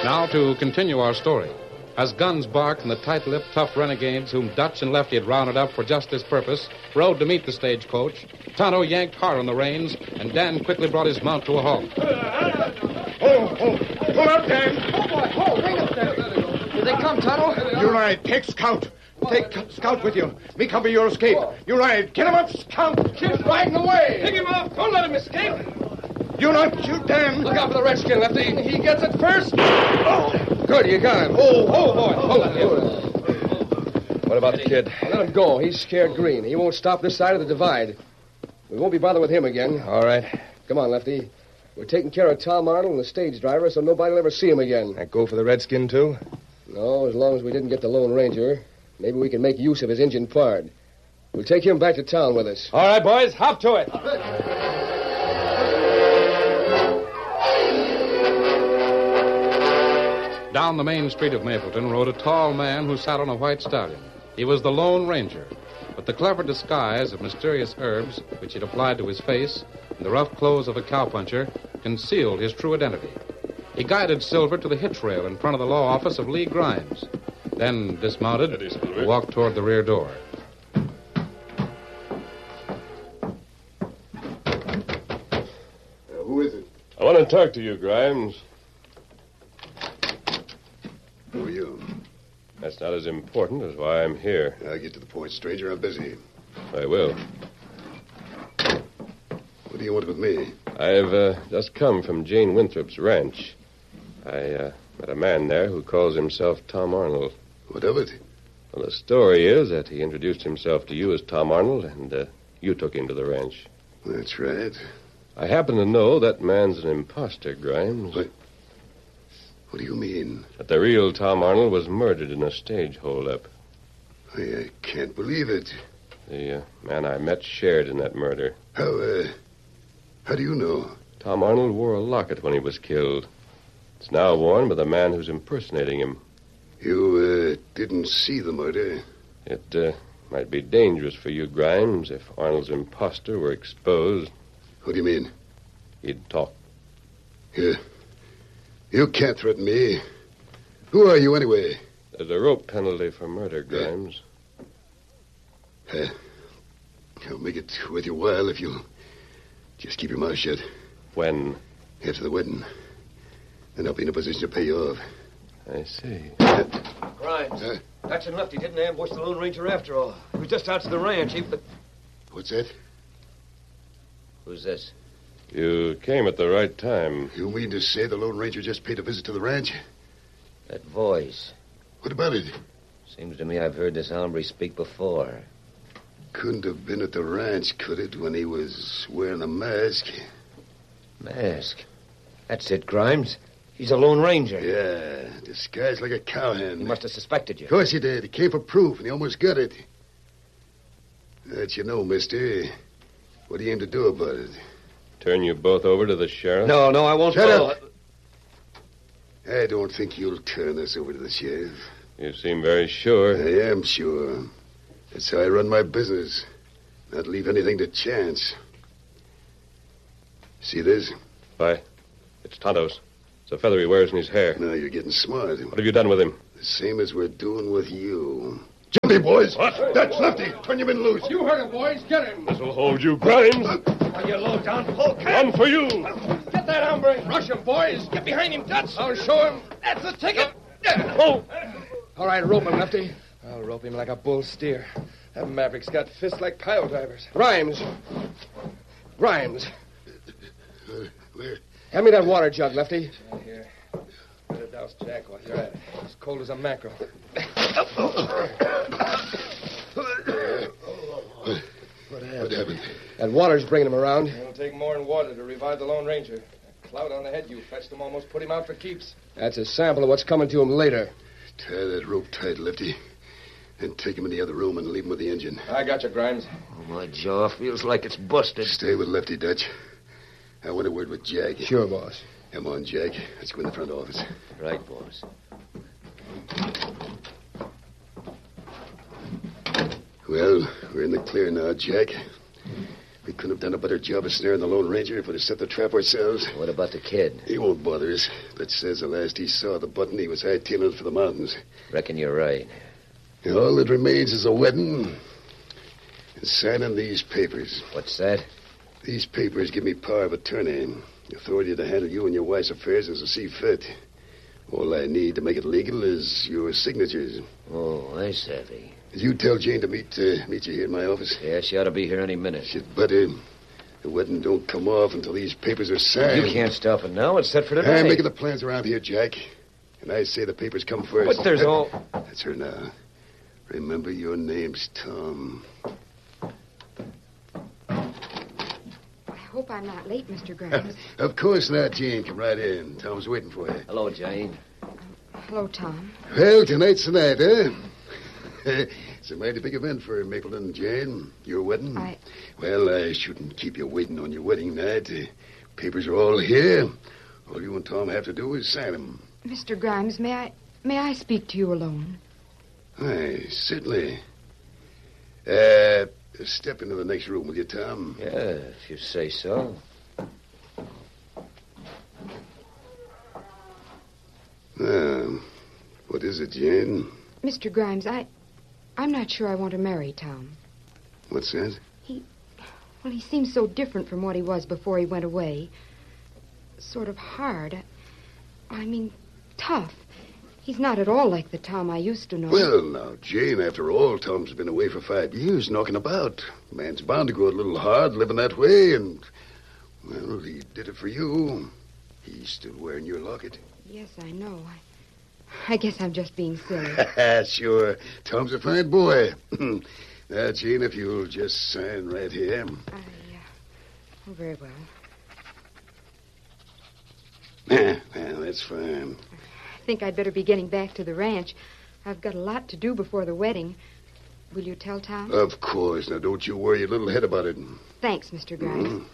Now to continue our story. As guns barked and the tight-lipped, tough renegades whom Dutch and Lefty had rounded up for just this purpose rode to meet the stagecoach, Tonto yanked hard on the reins, and Dan quickly brought his mount to a halt. Pull up, Dan. Oh, boy, bring up there. Here they come, Tonto. You ride. Take Scout. Take Scout with you. Me cover your escape. You ride. Get him up, Scout. Keep riding away. Pick him up. Don't let him escape. You not shoot, Dan. Look out for the redskin, Lefty. He gets it first. Oh. Good, you got him. Oh, boy. Hold it. What about the kid? Let him go. He's scared green. He won't stop this side of the divide. We won't be bothered with him again. All right. Come on, Lefty. We're taking care of Tom Arnold and the stage driver, so nobody will ever see him again. That go for the redskin, too? No, as long as we didn't get the Lone Ranger, maybe we can make use of his engine part. We'll take him back to town with us. All right, boys, hop to it. Down the main street of Mapleton rode a tall man who sat on a white stallion. He was the Lone Ranger, but the clever disguise of mysterious herbs, which he'd applied to his face, and the rough clothes of a cowpuncher, concealed his true identity. He guided Silver to the hitch rail in front of the law office of Lee Grimes, then dismounted and walked toward the rear door. Who is it? I want to talk to you, Grimes. Who are you? That's not as important as why I'm here. I'll get to the point, stranger. I'm busy. I will. What do you want with me? I've just come from Jane Winthrop's ranch. I met a man there who calls himself Tom Arnold. What of it? Well, the story is that he introduced himself to you as Tom Arnold, and you took him to the ranch. That's right. I happen to know that man's an imposter, Grimes. What do you mean? That the real Tom Arnold was murdered in a stage holdup. I can't believe it. The man I met shared in that murder. How do you know? Tom Arnold wore a locket when he was killed. It's now worn by the man who's impersonating him. You, didn't see the murder? It, might be dangerous for you, Grimes, if Arnold's imposter were exposed. What do you mean? He'd talk. You can't threaten me. Who are you, anyway? There's a rope penalty for murder, Grimes. I'll make it worth your while if you'll just keep your mouth shut. When? After the wedding. Then I'll be in a position to pay you off. I see. Grimes. Dutch and Lefty didn't ambush the Lone Ranger after all. He was just out to the ranch. What's that? Who's this? You came at the right time. You mean to say the Lone Ranger just paid a visit to the ranch? That voice. What about it? Seems to me I've heard this hombre speak before. Couldn't have been at the ranch, could it, when he was wearing a mask? Mask? That's it, Grimes. He's a Lone Ranger. Yeah, disguised like a cowhand. He must have suspected you. Of course he did. He came for proof, and he almost got it. That you know, mister. What do you aim to do about it? Turn you both over to the sheriff? No, I won't. Shut up. I don't think you'll turn us over to the sheriff. You seem very sure. I am sure. That's how I run my business. Not leave anything to chance. See this? Why, it's Tonto's. It's a feather he wears in his hair. Now you're getting smart. What have you done with him? The same as we're doing with you. Jumpy, boys! What? That's Lefty! Turn your men loose! You heard him, boys. Get him. This'll hold you, Grimes. Are you low down polecat? Run for you. Get that hombre. Rush him, boys. Get behind him, Dutch. I'll show him. That's the ticket. Oh! All right, rope him, Lefty. I'll rope him like a bull steer. That maverick's got fists like pile drivers. Grimes. Where? Hand me that water jug, Lefty. Here. Better douse Jack while you're at it. He's cold as a mackerel. What happened? That water's bringing him around. It'll take more than water to revive the Lone Ranger. That clout on the head you fetched him almost put him out for keeps. That's a sample of what's coming to him later. Tie that rope tight, Lefty. And take him in the other room and leave him with the engine. I got you, Grimes. Oh, my jaw feels like it's busted. Stay with Lefty, Dutch. I want a word with Jack. Sure, boss. Come on, Jack. Let's go in the front office. Right, boss. Well, we're in the clear now, Jack. We couldn't have done a better job of snaring the Lone Ranger if we'd have set the trap ourselves. What about the kid? He won't bother us. But says the last he saw the button, he was hightailing for the mountains. Reckon you're right. All that remains is a wedding and signing these papers. What's that? These papers give me power of attorney, authority to handle you and your wife's affairs as I see fit. All I need to make it legal is your signatures. Oh, I savvy. Did you tell Jane to meet you here in my office? Yeah, she ought to be here any minute. Shit, but the wedding don't come off until these papers are signed. You can't stop it now. It's set for tonight. I'm making the plans around here, Jack. And I say the papers come first. But there's all... That's her now. Remember, your name's Tom. I hope I'm not late, Mr. Grimes. Of course not, Jane. Come right in. Tom's waiting for you. Hello, Jane. Hello, Tom. Well, tonight's the night, huh? It's a mighty big event for Mapleton, Jane. Your wedding. Well, I shouldn't keep you waiting on your wedding night. Papers are all here. All you and Tom have to do is sign them. Mr. Grimes, may I speak to you alone? Aye, certainly. Step into the next room with you, Tom. Yeah, if you say so. What is it, Jane? Mr. Grimes, I'm not sure I want to marry Tom. What's that? He seems so different from what he was before he went away. Sort of hard. I mean, tough. He's not at all like the Tom I used to know. Well, now, Jane, after all, Tom's been away for 5 years, knocking about. Man's bound to grow a little hard living that way, and, well, he did it for you. He's still wearing your locket. Yes, I know. I guess I'm just being silly. Sure. Tom's a fine boy. Now, Jane, if you'll just sign right here. Oh, very well. Well, that's fine. I think I'd better be getting back to the ranch. I've got a lot to do before the wedding. Will you tell Tom? Of course. Now, don't you worry your little head about it. Thanks, Mr. Grimes.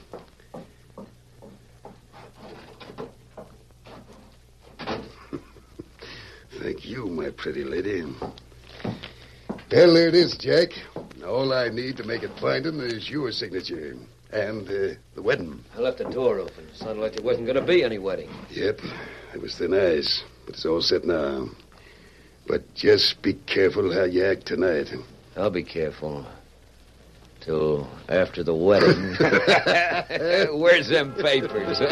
Thank you, my pretty lady. Well, there it is, Jack. All I need to make it binding is your signature. And the wedding. I left the door open. It sounded like there wasn't going to be any wedding. Yep. It was thin ice. But it's all set now. But just be careful how you act tonight. I'll be careful. Till after the wedding. Where's them papers?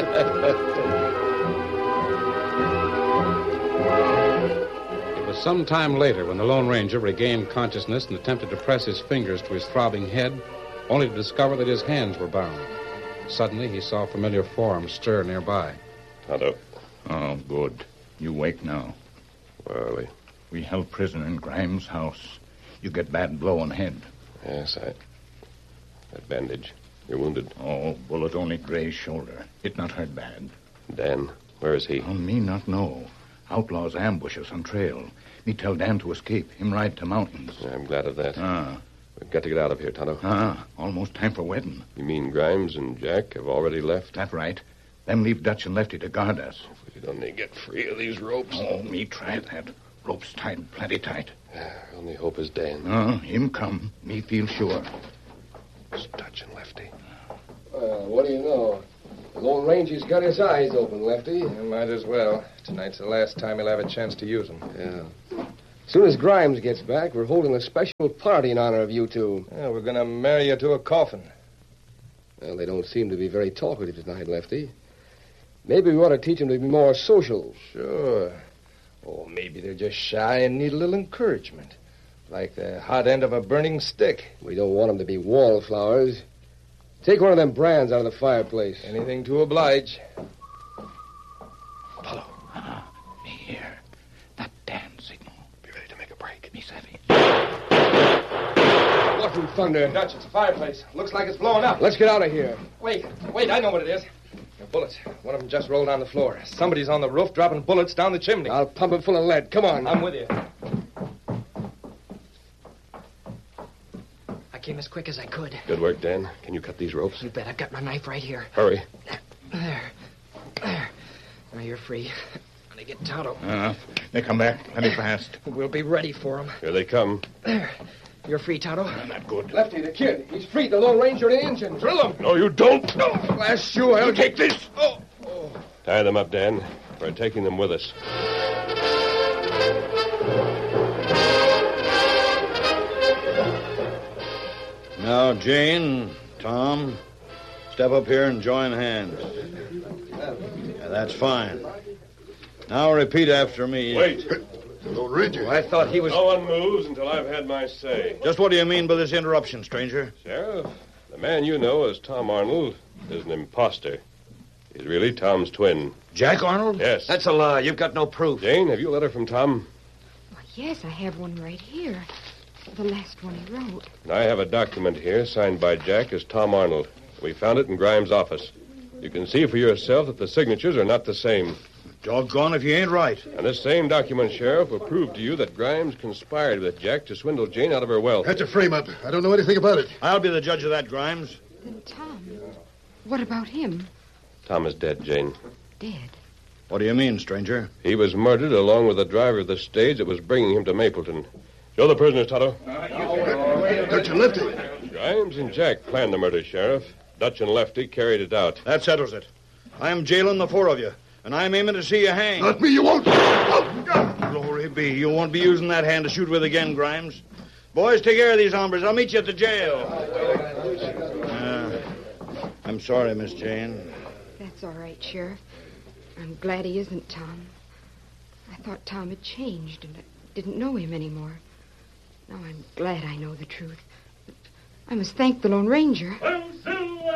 It was some time later when the Lone Ranger regained consciousness and attempted to press his fingers to his throbbing head, only to discover that his hands were bound. Suddenly, he saw a familiar form stir nearby. Tonto. Oh, good. You wake now. Where are we? We held prisoner in Grimes' house. You get bad blow on head. Yes, that bandage. You're wounded. Oh, bullet only grazed shoulder. It not hurt bad. Dan, where is he? Oh, me not know. Outlaws ambush us on trail. Me tell Dan to escape. Him ride to mountains. I'm glad of that. Ah. We've got to get out of here, Tonto. Almost time for wedding. You mean Grimes and Jack have already left? That right. Them leave Dutch and Lefty to guard us. If we could only get free of these ropes. Oh, me try that. Ropes tied plenty tight. Our only hope is Dan. Him come. Me feel sure. It's Dutch and Lefty. What do you know? The Lone Ranger's got his eyes open, Lefty. Might as well. Tonight's the last time he'll have a chance to use them. Yeah. As soon as Grimes gets back, we're holding a special party in honor of you two. Yeah, we're going to marry you to a coffin. Well, they don't seem to be very talkative tonight, Lefty. Maybe we ought to teach them to be more social. Sure. Or maybe they're just shy and need a little encouragement. Like the hot end of a burning stick. We don't want them to be wallflowers. Take one of them brands out of the fireplace. Anything to oblige. Follow. Me here. That Dan signal. Be ready to make a break. Me savvy. What in thunder? Dutch, it's a fireplace. Looks like it's blowing up. Let's get out of here. Wait, I know what it is. The bullets. One of them just rolled on the floor. Somebody's on the roof dropping bullets down the chimney. I'll pump it full of lead. Come on. I'm with you. I came as quick as I could. Good work, Dan. Can you cut these ropes? You bet. I've got my knife right here. Hurry. There. Now you're free. When I get Tonto. They come back plenty fast. We'll be ready for them. Here they come. There. You're free, Tonto. Not good. Lefty, the kid. He's freed the Lone Ranger and the engine. Drill him. No, you don't. Blast you, I'll take this. Tie them up, Dan. We're taking them with us. Now, Jane, Tom, step up here and join hands. Yeah, that's fine. Now repeat after me. Wait. The Lone Ranger. I thought he was... No one moves until I've had my say. Just what do you mean by this interruption, stranger? Sheriff, the man you know as Tom Arnold is an imposter. He's really Tom's twin. Jack Arnold? Yes. That's a lie. You've got no proof. Jane, have you a letter from Tom? Well, yes, I have one right here. The last one he wrote. I have a document here signed by Jack as Tom Arnold. We found it in Grimes' office. You can see for yourself that the signatures are not the same. Doggone if you ain't right. And this same document, Sheriff, will prove to you that Grimes conspired with Jack to swindle Jane out of her wealth. That's a frame-up. I don't know anything about it. I'll be the judge of that, Grimes. Then Tom, what about him? Tom is dead, Jane. Dead? What do you mean, stranger? He was murdered along with the driver of the stage that was bringing him to Mapleton. Show the prisoners, Tonto. Dutch and Lefty. Grimes and Jack planned the murder, Sheriff. Dutch and Lefty carried it out. That settles it. I'm jailing the four of you, and I'm aiming to see you hang. Not me, you won't. Glory be. You won't be using that hand to shoot with again, Grimes. Boys, take care of these hombres. I'll meet you at the jail. I'm sorry, Miss Jane. That's all right, Sheriff. I'm glad he isn't Tom. I thought Tom had changed, and I didn't know him anymore. Now I'm glad I know the truth. But I must thank the Lone Ranger.